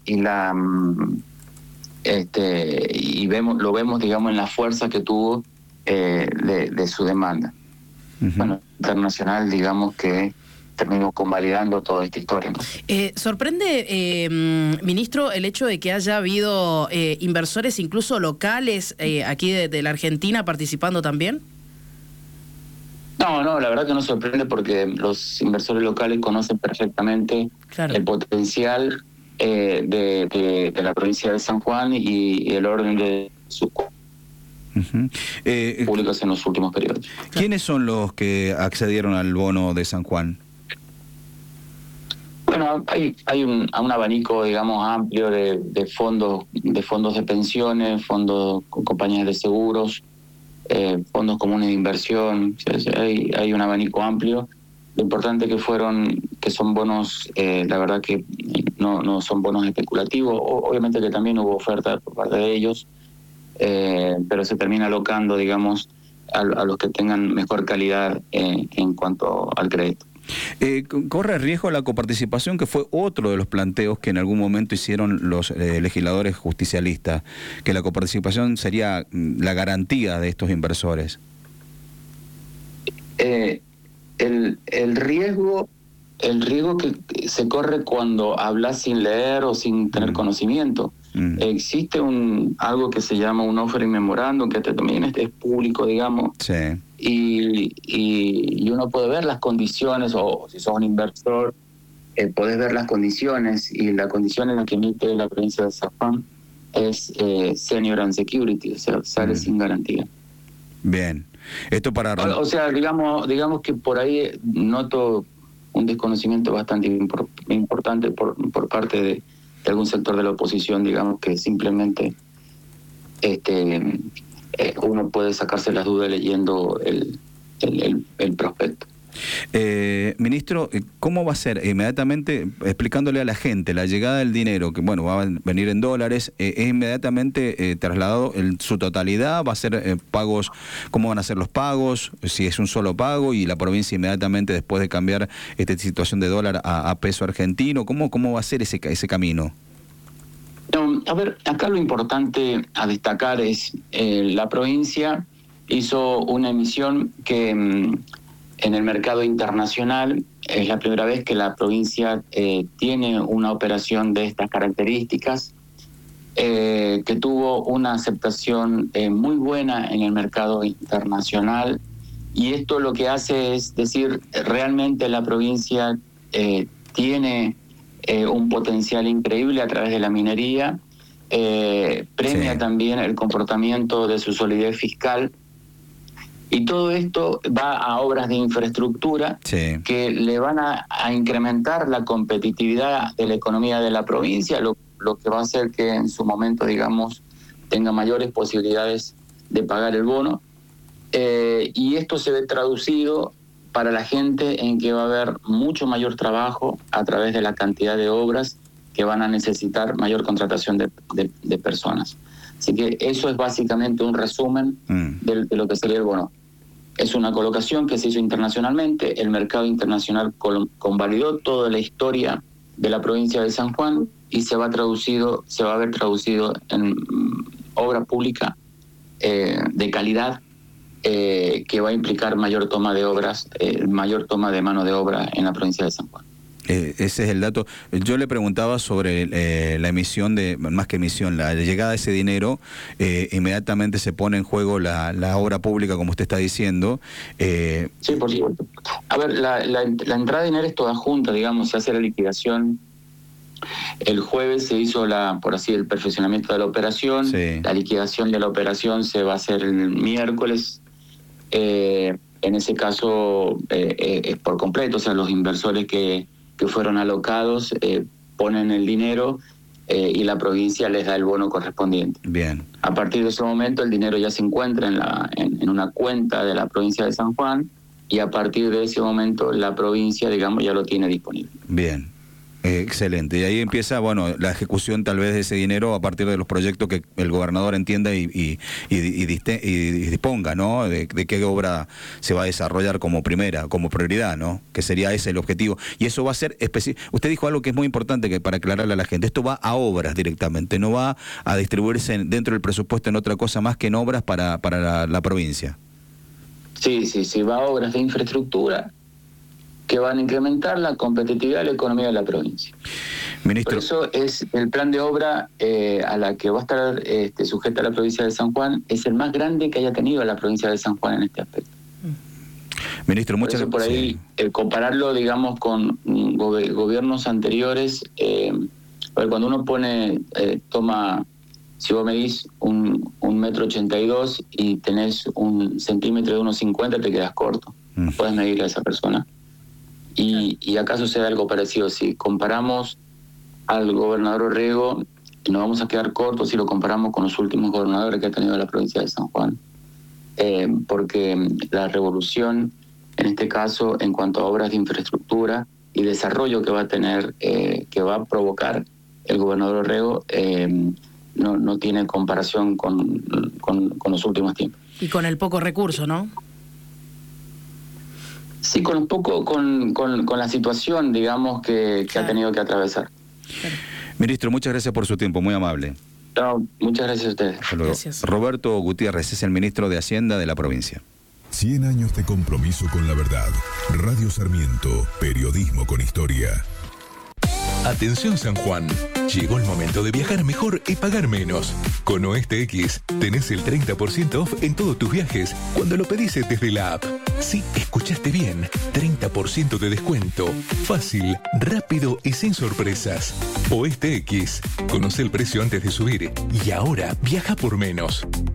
y lo vemos, digamos, en la fuerza que tuvo de su demanda. Bueno, internacional, digamos que terminó convalidando toda esta historia, ¿no? ¿Sorprende, ministro, el hecho de que haya habido inversores incluso locales aquí de la Argentina participando también? No, la verdad que no sorprende, porque los inversores locales conocen perfectamente el potencial de la provincia de San Juan y el orden de sus públicos en los últimos periodos. ¿Quiénes son los que accedieron al bono de San Juan? Bueno, hay un abanico, digamos, amplio de fondos de pensiones, fondos con compañías de seguros, fondos comunes de inversión. O sea, hay un abanico amplio. Lo importante que son bonos, la verdad que no son bonos especulativos. Obviamente que también hubo oferta por parte de ellos, pero se termina alocando, digamos, a los que tengan mejor calidad en cuanto al crédito. ¿Corre riesgo la coparticipación, que fue otro de los planteos que en algún momento hicieron los legisladores justicialistas, que la coparticipación sería la garantía de estos inversores? El riesgo que se corre cuando hablas sin leer o sin tener conocimiento. Existe algo que se llama un offering memorandum, que también es público, digamos. Sí. Y uno puede ver las condiciones, o si sos un inversor, podés ver las condiciones, y la condición en la que emite la provincia de San Juan es senior unsecurity, o sea, sale sin garantía. Bien. Esto para... O sea, digamos que por ahí noto un desconocimiento bastante importante por parte de algún sector de la oposición, digamos, que simplemente uno puede sacarse las dudas leyendo el prospecto. Ministro, ¿cómo va a ser inmediatamente, explicándole a la gente la llegada del dinero, que bueno, va a venir en dólares, es inmediatamente trasladado en su totalidad? ¿Va a ser pagos? ¿Cómo van a ser los pagos? Si es un solo pago, y la provincia inmediatamente, después de cambiar esta situación de dólar a peso argentino, ¿cómo va a ser ese camino? A ver, acá lo importante a destacar es la provincia hizo una emisión que en el mercado internacional es la primera vez que la provincia tiene una operación de estas características, que tuvo una aceptación muy buena en el mercado internacional, y esto lo que hace es decir, realmente la provincia tiene un potencial increíble a través de la minería, premia también el comportamiento de su solidez fiscal, y todo esto va a obras de infraestructura que le van a incrementar la competitividad de la economía de la provincia, lo que va a hacer que en su momento, digamos, tenga mayores posibilidades de pagar el bono, y esto se ve traducido para la gente en que va a haber mucho mayor trabajo a través de la cantidad de obras que van a necesitar mayor contratación de personas. Así que eso es básicamente un resumen de lo que sería el bono. Es una colocación que se hizo internacionalmente, el mercado internacional convalidó toda la historia de la provincia de San Juan, y se va a ver traducido en obra pública de calidad, que va a implicar mayor toma de obras, mayor toma de mano de obra en la provincia de San Juan. Ese es el dato. Yo le preguntaba sobre la emisión más que emisión, la llegada de ese dinero. Inmediatamente se pone en juego la obra pública, como usted está diciendo. Sí, por supuesto. A ver, la entrada de dinero es toda junta, digamos, se hace la liquidación. El jueves se hizo por así el perfeccionamiento de la operación. La liquidación de la operación se va a hacer el miércoles. En ese caso es por completo, o sea, los inversores que fueron alocados ponen el dinero, y la provincia les da el bono correspondiente. Bien. A partir de ese momento el dinero ya se encuentra en una cuenta de la provincia de San Juan, y a partir de ese momento la provincia, digamos, ya lo tiene disponible. Bien. Excelente. Y ahí empieza, bueno, la ejecución tal vez de ese dinero a partir de los proyectos que el gobernador entienda y disponga, ¿no? De qué obra se va a desarrollar como prioridad, ¿no? Que sería ese el objetivo. Y eso va a ser Usted dijo algo que es muy importante que para aclararle a la gente. Esto va a obras directamente, no va a distribuirse dentro del presupuesto en otra cosa más que en obras para la provincia. Sí, va a obras de infraestructura que van a incrementar la competitividad de la economía de la provincia. Ministro. Por eso es el plan de obra a la que va a estar sujeta la provincia de San Juan, es el más grande que haya tenido la provincia de San Juan en este aspecto. Ministro, muchas gracias. Por ahí, compararlo, digamos, con gobiernos anteriores, cuando uno toma, si vos medís un 1,82 m y tenés un centímetro de 1,50, te quedas corto. No puedes medir a esa persona. Y acá sucede algo parecido. Si comparamos al gobernador Orrego, nos vamos a quedar cortos si lo comparamos con los últimos gobernadores que ha tenido la provincia de San Juan. Porque la revolución, en este caso, en cuanto a obras de infraestructura y desarrollo que va a tener, que va a provocar el gobernador Orrego, no tiene comparación con los últimos tiempos. Y con el poco recurso, ¿no? Sí, con la situación, digamos, que ha tenido que atravesar. Claro. Ministro, muchas gracias por su tiempo, muy amable. No, muchas gracias a ustedes. Gracias. Roberto Gutiérrez es el ministro de Hacienda de la provincia. 100 años de compromiso con la verdad. Radio Sarmiento, periodismo con historia. Atención San Juan, llegó el momento de viajar mejor y pagar menos. Con Oeste X tenés el 30% off en todos tus viajes cuando lo pedís desde la app. Sí, escuchaste bien, 30% de descuento. Fácil, rápido y sin sorpresas. Oeste X, conoce el precio antes de subir y ahora viaja por menos.